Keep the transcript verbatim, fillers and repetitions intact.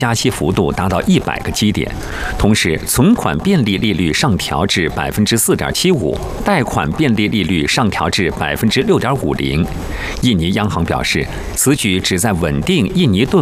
加息幅度达到一百个基点，同时存款便利利率上调至百分之四点七五，贷款便利利率上调至百分之六点五零。印尼央行表示，此举旨在稳定印尼盾